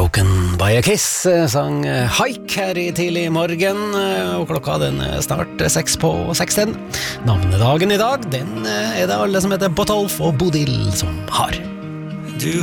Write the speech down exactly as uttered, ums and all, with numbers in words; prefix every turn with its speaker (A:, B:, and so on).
A: Broken by a Kiss sang Haik her i tidlig morgen, og klokka den er snart seks på seks den. Navnedagen i dag, den er det alle som heter Botolf og Bodil som har.